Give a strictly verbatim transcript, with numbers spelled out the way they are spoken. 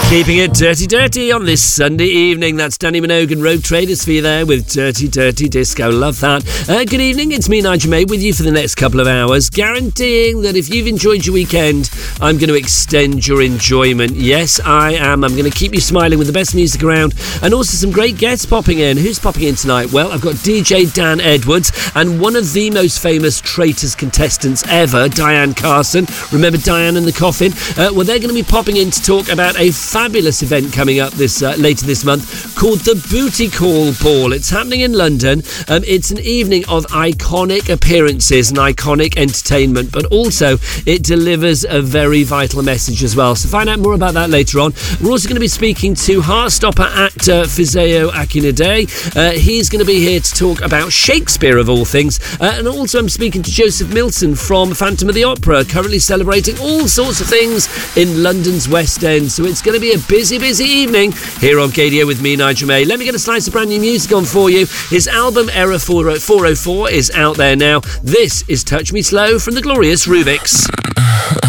Keeping it dirty, dirty on this Sunday evening. That's Danny Minogue and Road Traders for you there with Dirty, Dirty Disco. Love that. Uh, good evening. It's me, Nigel May, with you for the next couple of hours, guaranteeing that if you've enjoyed your weekend, I'm going to extend your enjoyment. Yes, I am. I'm going to keep you smiling with the best music around and also some great guests popping in. Who's popping in tonight? Well, I've got D J Dan Edwards and one of the most famous Traitors contestants ever, Diane Carson. Remember Diane and the Coffin? Uh, well, they're going to be popping in to talk about a fabulous event coming up this uh, later this month called the Booty Call Ball. It's happening in London. Um, it's an evening of iconic appearances and iconic entertainment, but also it delivers a very vital message as well. So find out more about that later on. We're also going to be speaking to Heartstopper actor Fisayo Akinade. Uh, he's going to be here to talk about Shakespeare of all things. Uh, and also I'm speaking to Joseph Milton from Phantom of the Opera, currently celebrating all sorts of things in London's West End. So it's going to be a busy, busy evening here on Gadio with me, Nigel May. Let me get a slice of brand new music on for you. His album Era four oh four is out there now. This is Touch Me Slow from the glorious Rubiks.